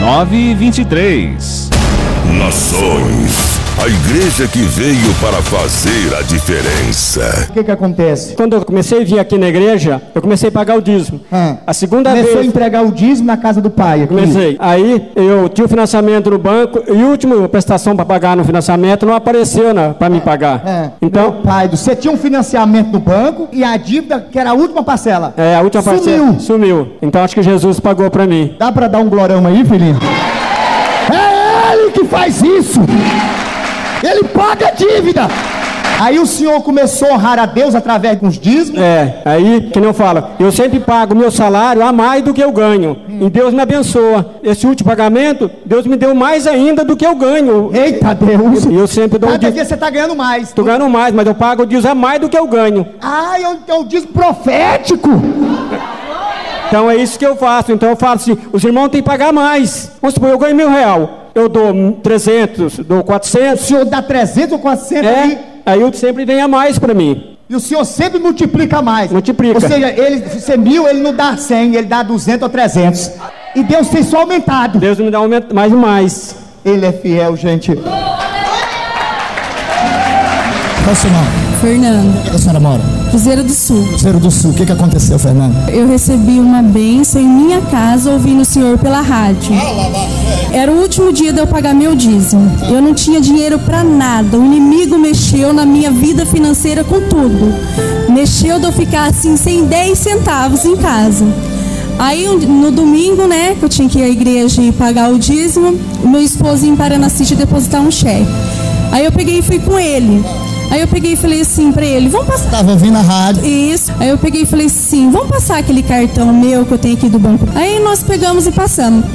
923. Nações, a igreja que veio para fazer a diferença. O que acontece? Quando eu comecei a vir aqui na igreja, eu comecei a pagar o dízimo. A segunda vez... Começou a entregar o dízimo na casa do pai aqui. Comecei. Aí eu tinha o financiamento no banco e a última prestação para pagar no financiamento não apareceu para me pagar. Então, meu pai, você tinha um financiamento no banco e a dívida, que era a última parcela. A última parcela sumiu. Então acho que Jesus pagou para mim. Dá para dar um glorão aí, filhinho? É ele que faz isso. Ele paga a dívida. Aí o senhor começou a honrar a Deus através dos dízimos? Aí, que nem eu falo, eu sempre pago meu salário a mais do que eu ganho. E Deus me abençoa. Esse último pagamento, Deus me deu mais ainda do que eu ganho. Eita Deus! E eu sempre dou Cada dia você está ganhando mais. Estou ganhando mais, mas eu pago o dízimo a mais do que eu ganho. É um dízimo profético. Então é isso que eu faço. Então eu falo assim, os irmãos têm que pagar mais. Vamos supor, eu ganho R$1.000. Eu dou 300, dou 400. O senhor dá 300 ou 400 aí eu sempre vem a mais para mim. E o senhor sempre multiplica mais. Multiplica. Ou seja, se é 1.000, ele não dá 100, ele dá 200 ou 300. E Deus tem só aumentado. Deus me dá mais e mais. Ele é fiel, gente. Qual é o seu nome? Fernanda. Onde a senhora mora? Cruzeiro do Sul. Cruzeiro do Sul. O que aconteceu, Fernanda? Eu recebi uma bênção em minha casa ouvindo o senhor pela rádio. Era o último dia de eu pagar meu dízimo. Eu não tinha dinheiro para nada. O inimigo mexeu na minha vida financeira com tudo. Mexeu de eu ficar assim sem 10 centavos em casa. Aí no domingo, né, que eu tinha que ir à igreja e pagar o dízimo, o meu esposo ia em Paranacite depositar um cheque. Aí eu peguei e fui com ele. Aí eu peguei e falei assim pra ele, vamos passar... Tava ouvindo a rádio. Isso. Aí eu peguei e falei assim, vamos passar aquele cartão meu que eu tenho aqui do banco. Aí nós pegamos e passamos.